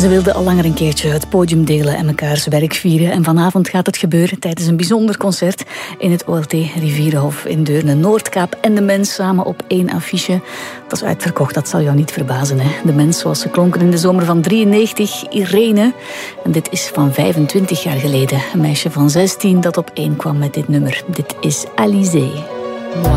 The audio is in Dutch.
Ze wilden al langer een keertje het podium delen en mekaars werk vieren. En vanavond gaat het gebeuren tijdens een bijzonder concert in het OLT Rivierenhof in Deurne. Noordkaap en De Mens samen op 1 affiche. Dat is uitverkocht, dat zal jou niet verbazen. Hè? De Mens zoals ze klonken in de zomer van 93, Irene. En dit is van 25 jaar geleden. Een meisje van 16 dat op 1 kwam met dit nummer. Dit is Alizée.